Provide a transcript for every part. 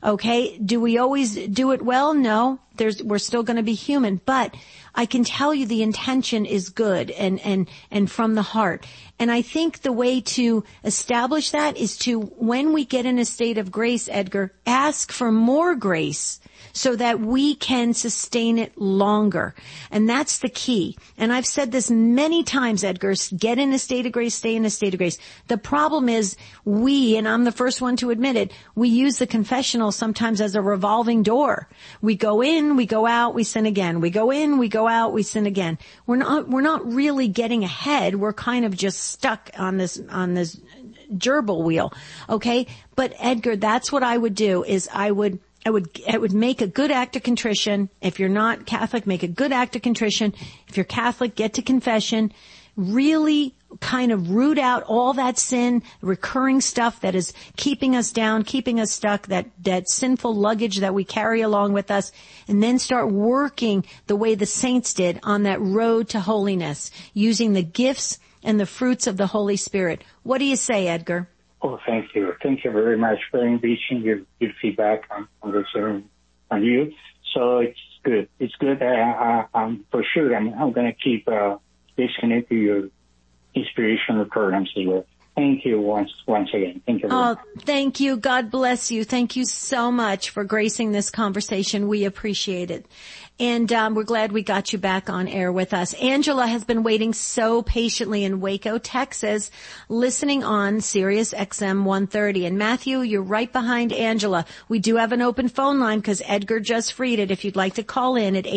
Okay. Do we always do it well? No. We're still going to be human, but I can tell you the intention is good and from the heart. And I think the way to establish that is to, when we get in a state of grace, Edgar, ask for more grace so that we can sustain it longer. And that's the key. And I've said this many times, Edgar, get in a state of grace, stay in a state of grace. The problem is and I'm the first one to admit it, we use the confessional sometimes as a revolving door. We go in, we go out, we sin again. We go in, we go out, we sin again. We're not really getting ahead. We're kind of just stuck on this gerbil wheel. Okay? But Edgar, that's what I would do is I would make a good act of contrition. If you're not Catholic, make a good act of contrition. If you're Catholic, get to confession. Really kind of root out all that sin, recurring stuff that is keeping us down, keeping us stuck, that sinful luggage that we carry along with us, and then start working the way the saints did on that road to holiness, using the gifts and the fruits of the Holy Spirit. What do you say, Edgar? Oh, thank you. Thank you very much for enriching your feedback on this on you. So it's good. It's good. For sure, I'm going to keep listening to your inspirational programs here. Thank you once again. Thank you very much. Thank you. God bless you. Thank you so much for gracing this conversation. We appreciate it. And we're glad we got you back on air with us. Angela has been waiting so patiently in Waco, Texas, listening on Sirius XM 130. And Matthew, you're right behind Angela. We do have an open phone line because Edgar just freed it. If you'd like to call in at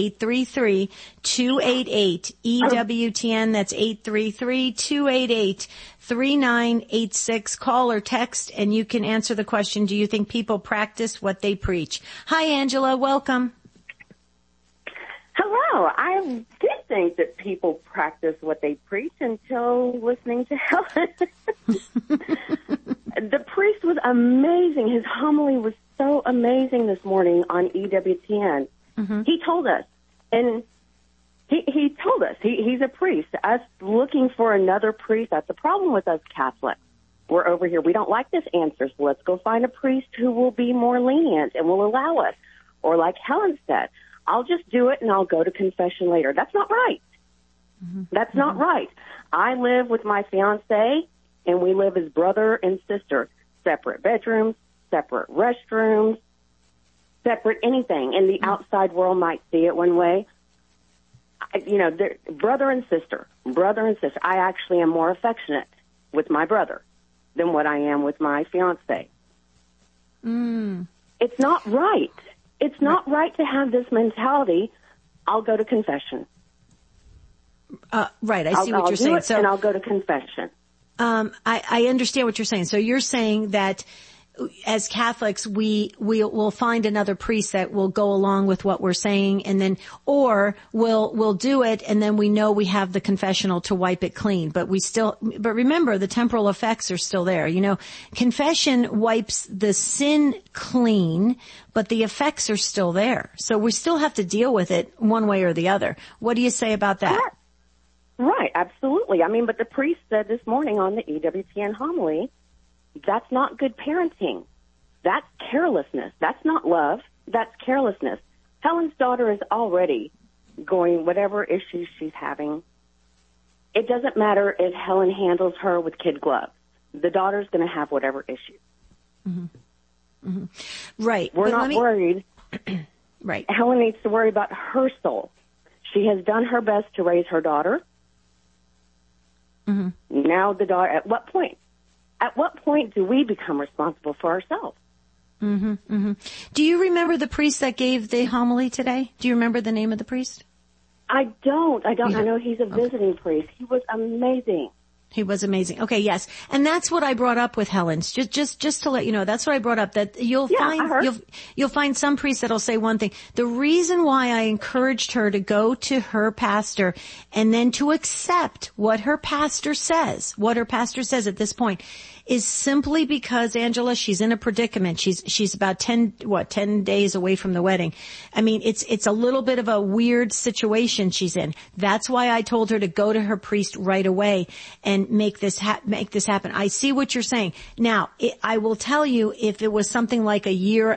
833-288-EWTN, that's 833-288-3986. Call or text, and you can answer the question, do you think people practice what they preach? Hi, Angela. Welcome. Hello. I did think that people practice what they preach until listening to Helen. The priest was amazing. His homily was so amazing this morning on EWTN. Mm-hmm. He told us, and he told us, he's a priest. Us looking for another priest, that's the problem with us Catholics. We're over here. We don't like this answer, so let's go find a priest who will be more lenient and will allow us. Or like Helen said, I'll just do it and I'll go to confession later. That's not right. Mm-hmm. That's mm-hmm. not right. I live with my fiancé, and we live as brother and sister. Separate bedrooms, separate restrooms, separate anything. And the mm-hmm. outside world might see it one way. Brother and sister. I actually am more affectionate with my brother than what I am with my fiancé. Mm. It's not right. It's not right to have this mentality, I'll go to confession. Right, I see what you're saying. And I'll go to confession. I understand what you're saying. So you're saying that as Catholics, we'll find another priest that will go along with what we're saying, and then, or we'll do it, and then we know we have the confessional to wipe it clean. But remember, the temporal effects are still there. Confession wipes the sin clean, but the effects are still there. So we still have to deal with it one way or the other. What do you say about that? Right, absolutely. But the priest said this morning on the EWTN homily, that's not good parenting. That's carelessness. That's not love. That's carelessness. Helen's daughter is already going whatever issues she's having. It doesn't matter if Helen handles her with kid gloves. The daughter's going to have whatever issues. Mm-hmm. Mm-hmm. Right. We're not worried. Right. Helen needs to worry about her soul. She has done her best to raise her daughter. Mm-hmm. Now the daughter, at what point? At what point do we become responsible for ourselves? Mm-hmm, mm-hmm. Do you remember the priest that gave the homily today? Do you remember the name of the priest? I don't. I know he's a visiting priest. He was amazing. He was amazing. Okay, yes. And that's what I brought up with Helen. Just to let you know, that's what I brought up, that you'll find some priests that'll say one thing. The reason why I encouraged her to go to her pastor and then to accept what her pastor says at this point, is simply because, Angela, she's in a predicament. She's about 10 days away from the wedding. It's a little bit of a weird situation she's in. That's why I told her to go to her priest right away and make this happen. I see what you're saying. Now, I will tell you, if it was something like a year